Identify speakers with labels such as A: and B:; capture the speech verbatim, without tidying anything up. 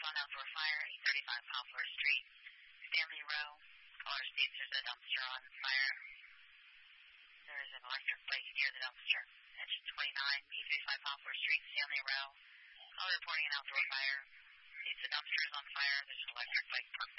A: on outdoor fire, eight thirty-five Poplar Street, Stanley Row. Caller states there's a dumpster on fire. There is an electric plate near the dumpster. Engine twenty-nine, eight thirty-five Poplar Street, Stanley Row. Caller reporting an outdoor fire. States the dumpster is on fire. There's an electric plate parked